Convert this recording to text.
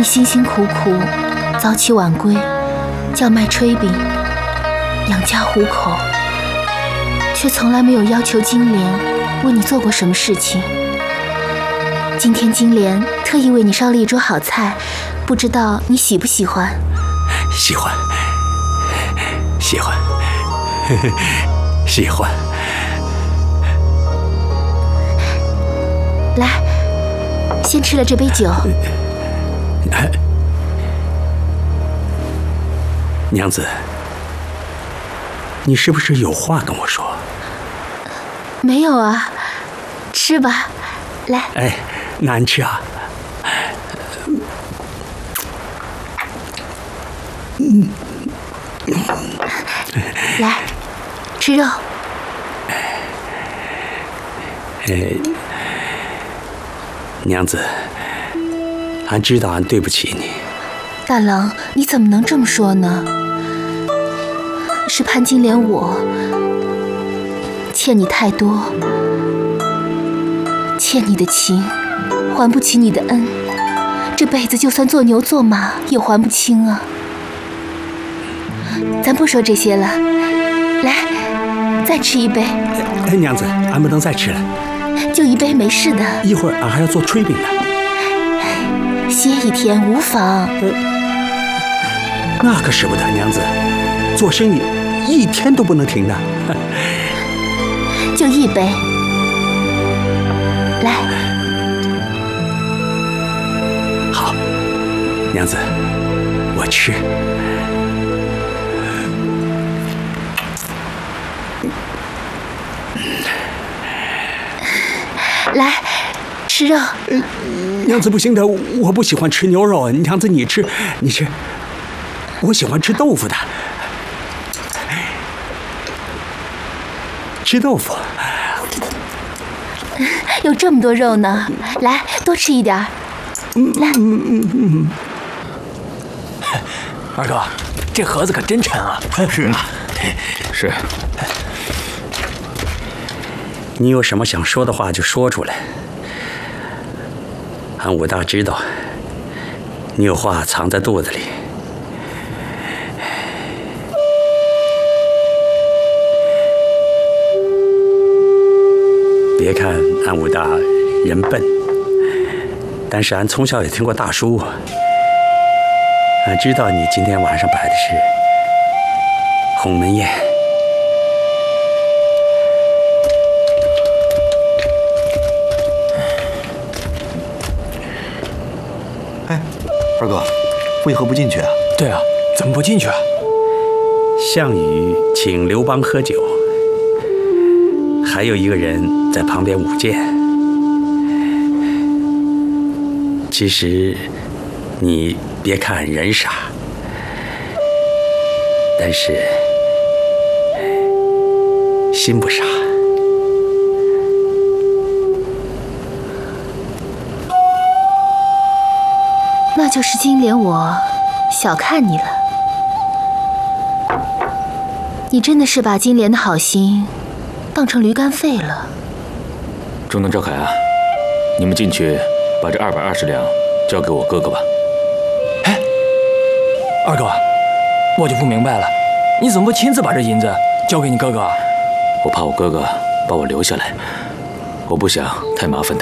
你辛辛苦苦，早起晚归，叫卖炊饼，养家糊口，却从来没有要求金莲为你做过什么事情。今天金莲特意为你烧了一桌好菜，不知道你喜不喜欢？ 喜欢，喜欢，喜欢。 来，先吃了这杯酒。 娘子，你是不是有话跟我说？ 没有啊，吃吧，来。 哎，难吃啊。 来，吃肉。 娘子，俺知道俺对不起你。 大郎，你怎么能这么说呢？是潘金莲我欠你太多，欠你的情，还不起你的恩，这辈子就算做牛做马也还不清啊。咱不说这些了，来，再吃一杯。 哎，娘子，俺不能再吃了， 就一杯没事的。 一会儿俺还要做炊饼呢。 歇一天无妨。 那可使不得，娘子，做生意一天都不能停的。 就一杯，来。 好，娘子，我吃。 来，吃肉。 娘子不行的，我不喜欢吃牛肉。娘子你吃，你吃。我喜欢吃豆腐的。吃豆腐。 有这么多肉呢，来，多吃一点。来。 二哥，这盒子可真沉啊！ 是啊，是。 你有什么想说的话就说出来。俺武大知道，你有话藏在肚子里。别看俺武大人笨，但是俺从小也听过大书。俺知道你今天晚上摆的是鸿门宴。 哎，二哥，为何不进去啊？ 对啊，怎么不进去啊？ 项羽请刘邦喝酒，还有一个人在旁边舞剑。其实你别看人傻，但是心不傻。 那就是金莲我小看你了。你真的是把金莲的好心当成驴肝肺了。 中能赵凯啊，你们进去把这220两交给我哥哥吧。 哎，二哥，我就不明白了，你怎么不亲自把这银子交给你哥哥啊？ 我怕我哥哥把我留下来，我不想太麻烦他。